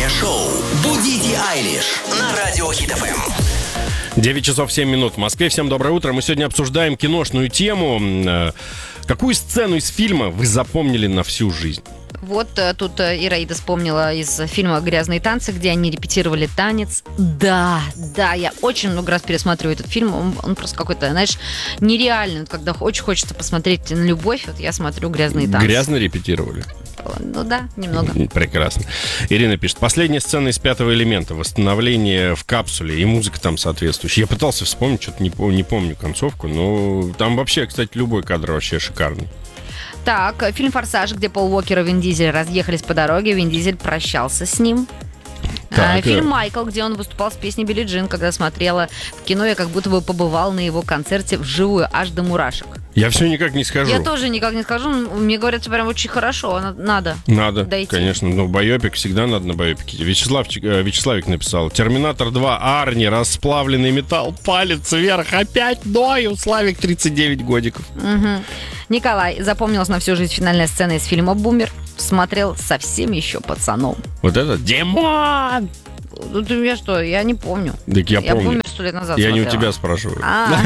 Утреннее шоу «Будите Айлиш» на Радио Хит ФМ. 9 часов 7 минут в Москве. Всем доброе утро. Мы сегодня обсуждаем киношную тему. Какую сцену из фильма вы запомнили на всю жизнь? Вот тут Ираида вспомнила из фильма «Грязные танцы», где они репетировали танец. Да, я очень много раз пересматриваю этот фильм. Он просто какой-то, знаешь, нереальный. Вот когда очень хочется посмотреть на любовь, вот я смотрю «Грязные танцы». Грязно репетировали? Ну да, немного. Прекрасно. Ирина пишет: последняя сцена из «Пятого элемента», восстановление в капсуле и музыка там соответствующая. Я пытался вспомнить, что-то не помню концовку, но там вообще, кстати, любой кадр вообще шикарный. Так, фильм «Форсаж», где Пол Уокер и Вин Дизель разъехались по дороге, Вин Дизель прощался с ним. Фильм «Майкл», где он выступал с песней «Билли Джин», когда смотрела в кино, я как будто бы побывал на его концерте вживую, аж до мурашек. Я все никак не скажу. Я тоже никак не скажу, мне говорят, что прям очень хорошо, надо дойти. Конечно, но байопик всегда надо на байопике. Вячеславик написал: «Терминатор 2, Арни, расплавленный металл, палец вверх, опять ною». Славик, 39 годиков. Угу. Николай: запомнилась на всю жизнь финальная сцена из фильма «Бумер». Смотрел совсем еще пацаном. Вот это Димон! Ну ты меня что, я не помню. Так я помню. «Бумер» 100 лет назад Я смотрела. не у тебя спрашиваю.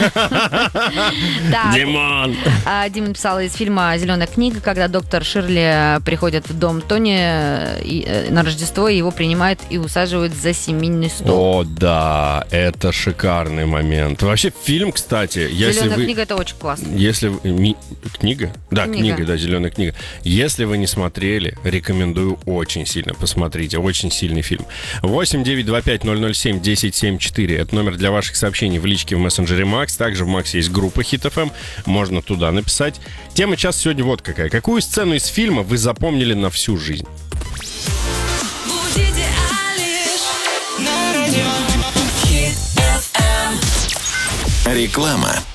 Димон! Дима написал из фильма «Зеленая книга», когда доктор Ширли приходит в дом Тони на Рождество, и его принимают и усаживают за семейный стол. О, да, это шикарный момент. Вообще фильм, кстати, «Зеленая книга» — это очень классно. Книга? Да, книга, да, «Зеленая книга». Если вы не смотрели, рекомендую очень сильно. Посмотрите, очень сильный фильм. 8-925-007-1074. Это номер для ваших сообщений в личке в мессенджере Макс. Также в Максе есть группа Хит ФМ. Можно туда написать. Тема часа сегодня вот какая. Какую сцену из фильма вы запомнили на всю жизнь? Будите Айлиш на Радио Хит ФМ. Реклама.